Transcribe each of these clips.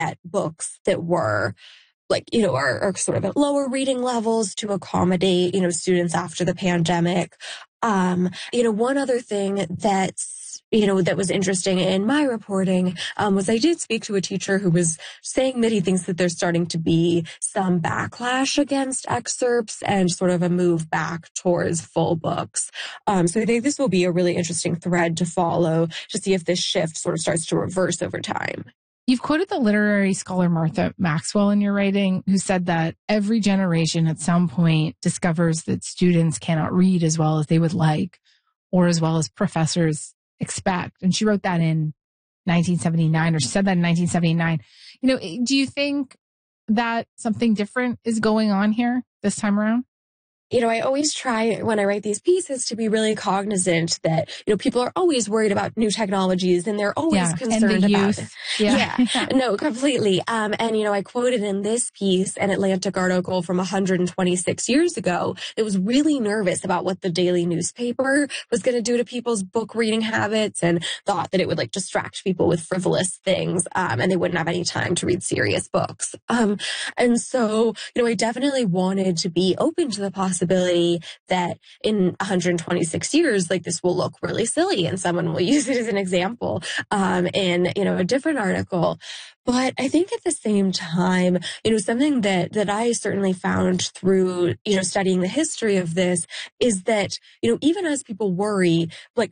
at books that were are sort of at lower reading levels to accommodate, students after the pandemic. One other thing that was interesting in my reporting was I did speak to a teacher who was saying that he thinks that there's starting to be some backlash against excerpts and sort of a move back towards full books. So I think this will be a really interesting thread to follow to see if this shift sort of starts to reverse over time. You've quoted the literary scholar Martha Maxwell in your writing, who said that every generation at some point discovers that students cannot read as well as they would like or as well as professors expect. And she wrote that in 1979, or she said that in 1979. Do you think that something different is going on here this time around? I always try when I write these pieces to be really cognizant that, people are always worried about new technologies and they're always concerned about it. Yeah. No, completely. And, I quoted in this piece an Atlantic article from 126 years ago that was really nervous about what the daily newspaper was going to do to people's book reading habits and thought that it would distract people with frivolous things. And they wouldn't have any time to read serious books. And so, I definitely wanted to be open to the possibility that in 126 years, this will look really silly and someone will use it as an example in, a different article. But I think at the same time, something that I certainly found through, studying the history of this is that, even as people worry,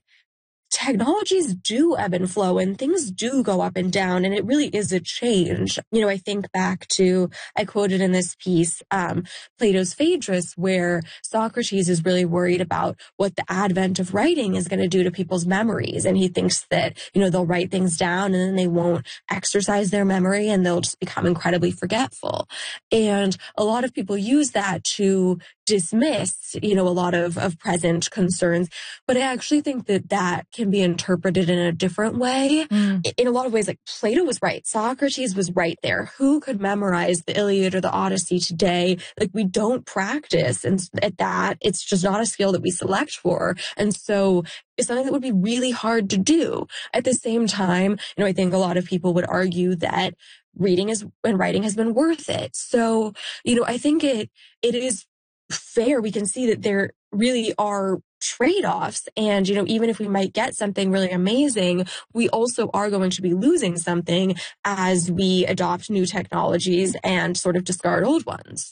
technologies do ebb and flow and things do go up and down, and it really is a change. I think back to, I quoted in this piece, Plato's Phaedrus, where Socrates is really worried about what the advent of writing is going to do to people's memories. And he thinks that, they'll write things down and then they won't exercise their memory and they'll just become incredibly forgetful. And a lot of people use that to dismiss, a lot of present concerns. But I actually think that can be interpreted in a different way. In a lot of ways, Plato was right. Socrates was right there. Who could memorize the Iliad or the Odyssey today? We don't practice. And at that, it's just not a skill that we select for. And so it's something that would be really hard to do. At the same time, I think a lot of people would argue that reading and writing has been worth it. So, I think it is fair. We can see that there really are trade-offs. And, even if we might get something really amazing, we also are going to be losing something as we adopt new technologies and sort of discard old ones.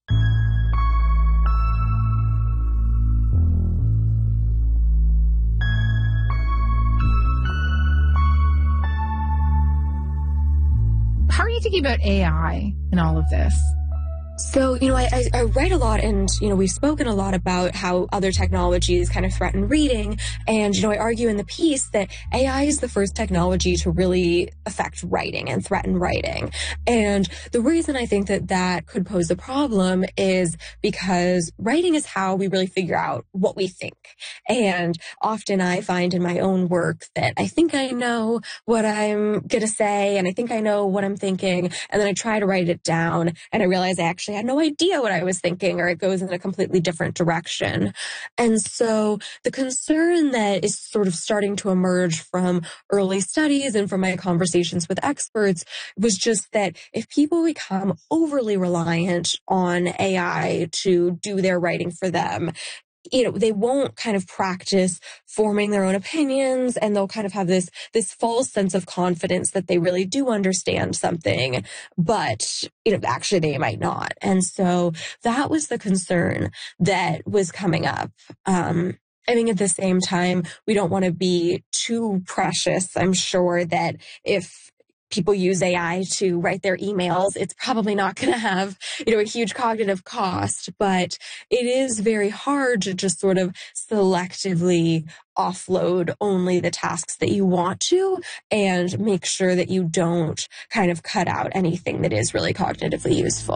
How are you thinking about AI in all of this? So, I write a lot and, we've spoken a lot about how other technologies kind of threaten reading. And, I argue in the piece that AI is the first technology to really affect writing and threaten writing. And the reason I think that could pose a problem is because writing is how we really figure out what we think. And often I find in my own work that I think I know what I'm going to say and I think I know what I'm thinking. And then I try to write it down and I realize I actually had no idea what I was thinking, or it goes in a completely different direction. And so the concern that is sort of starting to emerge from early studies and from my conversations with experts was just that if people become overly reliant on AI to do their writing for them, they won't kind of practice forming their own opinions, and they'll kind of have this false sense of confidence that they really do understand something, but, actually they might not. And so that was the concern that was coming up. I think at the same time, we don't want to be too precious. I'm sure that if people use AI to write their emails, it's probably not going to have, a huge cognitive cost, but it is very hard to just sort of selectively offload only the tasks that you want to and make sure that you don't kind of cut out anything that is really cognitively useful.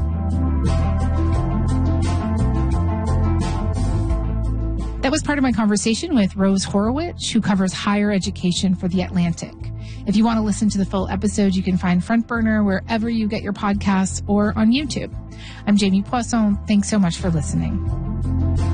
That was part of my conversation with Rose Horowitz, who covers higher education for The Atlantic. If you want to listen to the full episode, you can find Front Burner wherever you get your podcasts or on YouTube. I'm Jamie Poisson. Thanks so much for listening.